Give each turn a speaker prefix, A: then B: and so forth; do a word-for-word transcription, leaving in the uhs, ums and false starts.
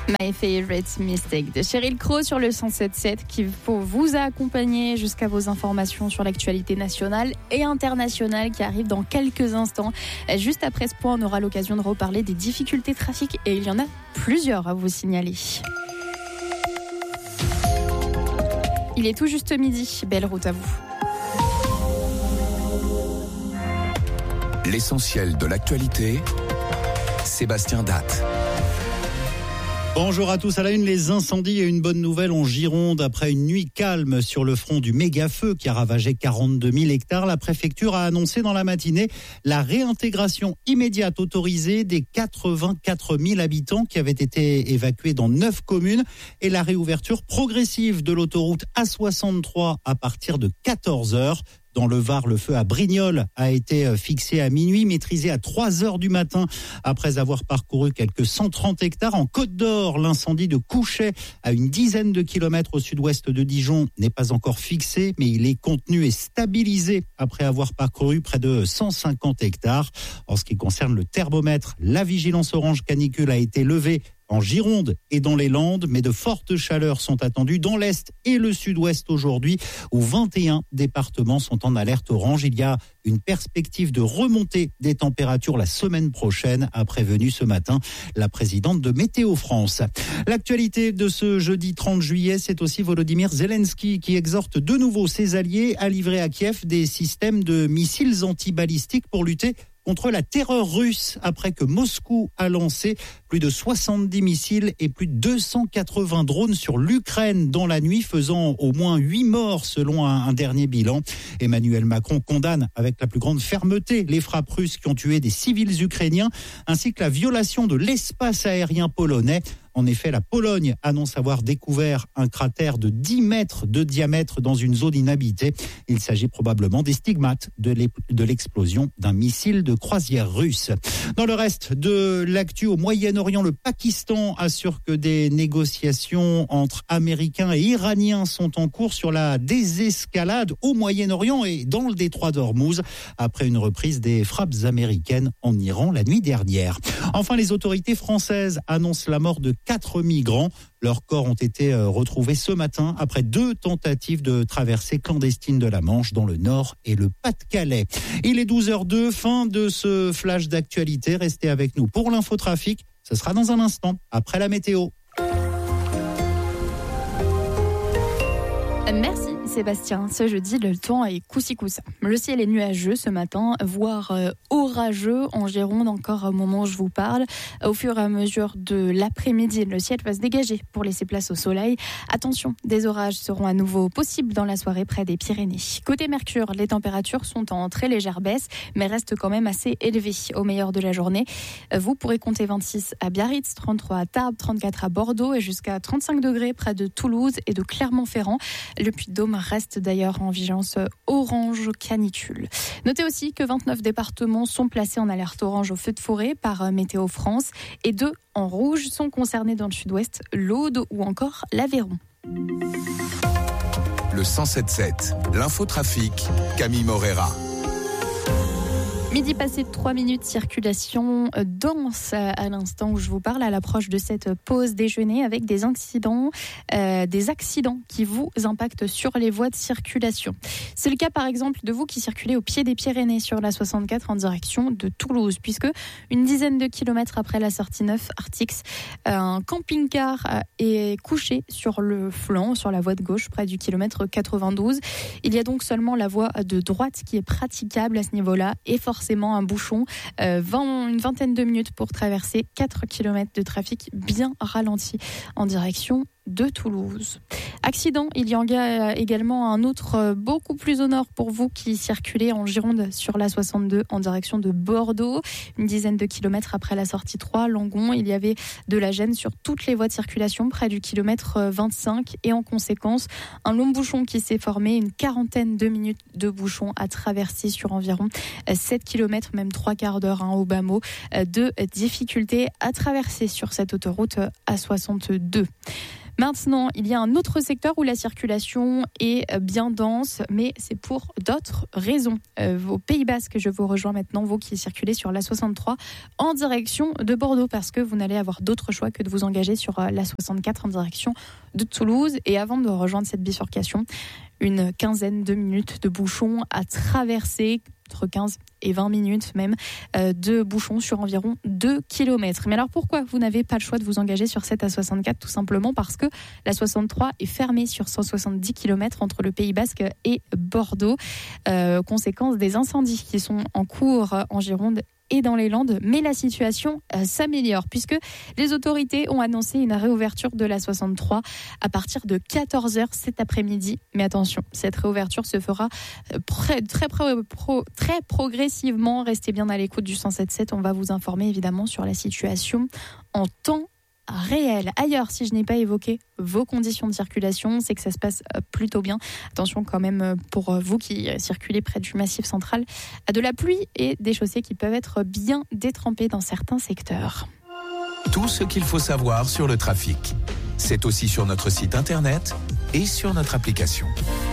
A: My Favorite Mistake de Sheryl Crow sur le cent sept sept qui vous a accompagné jusqu'à vos informations sur l'actualité nationale et internationale qui arrivent dans quelques instants. Juste après ce point, on aura l'occasion de reparler des difficultés trafic et il y en a plusieurs à vous signaler. Il est tout juste midi. Belle route à vous.
B: L'essentiel de l'actualité, Sébastien Datte.
C: Bonjour à tous. À la une, les incendies et une bonne nouvelle en Gironde. Après une nuit calme sur le front du méga-feu qui a ravagé quarante-deux mille hectares, la préfecture a annoncé dans la matinée la réintégration immédiate autorisée des quatre-vingt-quatre mille habitants qui avaient été évacués dans neuf communes et la réouverture progressive de l'autoroute A soixante-trois à partir de quatorze heures. Dans le Var, le feu à Brignoles a été fixé à minuit, maîtrisé à trois heures du matin après avoir parcouru quelques cent trente hectares. En Côte d'Or, l'incendie de Couchet, à une dizaine de kilomètres au sud-ouest de Dijon, n'est pas encore fixé, mais il est contenu et stabilisé après avoir parcouru près de cent cinquante hectares. En ce qui concerne le thermomètre, la vigilance orange canicule a été levée en Gironde et dans les Landes, mais de fortes chaleurs sont attendues dans l'Est et le Sud-Ouest aujourd'hui, où vingt et un départements sont en alerte orange. Il y a une perspective de remontée des températures la semaine prochaine, a prévenu ce matin la présidente de Météo France. L'actualité de ce jeudi trente juillet, c'est aussi Volodymyr Zelensky qui exhorte de nouveau ses alliés à livrer à Kiev des systèmes de missiles antibalistiques pour lutter contre la terreur russe après que Moscou a lancé plus de soixante-dix missiles et plus de deux cent quatre-vingts drones sur l'Ukraine dans la nuit, faisant au moins huit morts selon un, un dernier bilan. Emmanuel Macron condamne avec la plus grande fermeté les frappes russes qui ont tué des civils ukrainiens ainsi que la violation de l'espace aérien polonais. En effet, la Pologne annonce avoir découvert un cratère de dix mètres de diamètre dans une zone inhabitée. Il s'agit probablement des stigmates de l'explosion d'un missile de croisière russe. Dans le reste de l'actu au Moyen-Orient, le Pakistan assure que des négociations entre Américains et Iraniens sont en cours sur la désescalade au Moyen-Orient et dans le détroit d'Ormuz après une reprise des frappes américaines en Iran la nuit dernière. Enfin, les autorités françaises annoncent la mort de quatre migrants. Leurs corps ont été retrouvés ce matin après deux tentatives de traversée clandestine de la Manche dans le Nord et le Pas-de-Calais. Il est douze heures deux, fin de ce flash d'actualité. Restez avec nous pour l'infotrafic. Ce sera dans un instant, après la météo.
A: Merci Sébastien. Ce jeudi, le temps est coussi coussa. Le ciel est nuageux ce matin, voire euh, orageux en Gironde encore au moment où je vous parle. Au fur et à mesure de l'après-midi, le ciel va se dégager pour laisser place au soleil. Attention, des orages seront à nouveau possibles dans la soirée près des Pyrénées. Côté Mercure, les températures sont en très légère baisse, mais restent quand même assez élevées au meilleur de la journée. Vous pourrez compter vingt-six à Biarritz, trente-trois à Tarbes, trente-quatre à Bordeaux et jusqu'à trente-cinq degrés près de Toulouse et de Clermont-Ferrand. Le Puy-de-Dôme reste d'ailleurs en vigilance orange canicule. Notez aussi que vingt-neuf départements sont placés en alerte orange au feu de forêt par Météo France et deux en rouge sont concernés dans le sud-ouest, l'Aude ou encore l'Aveyron.
B: Le cent sept sept, l'infotrafic, Camille Morera.
A: Midi passé de trois minutes, circulation dense à l'instant où je vous parle, à l'approche de cette pause déjeuner avec des accidents, euh, des accidents qui vous impactent sur les voies de circulation. C'est le cas par exemple de vous qui circulez au pied des Pyrénées sur la soixante-quatre en direction de Toulouse, puisque une dizaine de kilomètres après la sortie neuf Artix, un camping-car est couché sur le flanc, sur la voie de gauche, près du kilomètre quatre-vingt-douze. Il y a donc seulement la voie de droite qui est praticable à ce niveau-là et forcément un bouchon, euh, vingt, une vingtaine de minutes pour traverser quatre kilomètres de trafic bien ralenti en direction de Toulouse. Accident, il y en a également un autre beaucoup plus au nord pour vous qui circulez en Gironde sur la soixante-deux en direction de Bordeaux. Une dizaine de kilomètres après la sortie trois, Langon, il y avait de la gêne sur toutes les voies de circulation près du kilomètre vingt-cinq et en conséquence, un long bouchon qui s'est formé, une quarantaine de minutes de bouchon à traverser sur environ sept kilomètres, même trois quarts d'heure hein, au bas mot, de difficultés à traverser sur cette autoroute A soixante-deux. Maintenant, il y a un autre secteur où la circulation est bien dense, mais c'est pour d'autres raisons. Euh, au Pays Basque, je vous rejoins maintenant, vous qui circulez sur l'A soixante-trois en direction de Bordeaux, parce que vous n'allez avoir d'autre choix que de vous engager sur l'A soixante-quatre en direction de Toulouse. Et avant de rejoindre cette bifurcation, une quinzaine de minutes de bouchons à traverser, entre quinze et vingt minutes même, euh, de bouchons sur environ deux kilomètres. Mais alors pourquoi vous n'avez pas le choix de vous engager sur cette A soixante-quatre? Tout simplement parce que l'A soixante-trois est fermée sur cent soixante-dix kilomètres entre le Pays Basque et Bordeaux, euh, conséquence des incendies qui sont en cours en Gironde et dans les Landes, mais la situation euh, s'améliore puisque les autorités ont annoncé une réouverture de l'A soixante-trois à partir de quatorze heures cet après-midi. Mais attention, cette réouverture se fera euh, très, très, pro, très progressivement. Restez bien à l'écoute du cent sept sept. On va vous informer évidemment sur la situation en temps réel. Ailleurs, si je n'ai pas évoqué vos conditions de circulation, c'est que ça se passe plutôt bien. Attention quand même pour vous qui circulez près du Massif central à de la pluie et des chaussées qui peuvent être bien détrempées dans certains secteurs.
B: Tout ce qu'il faut savoir sur le trafic, c'est aussi sur notre site internet et sur notre application.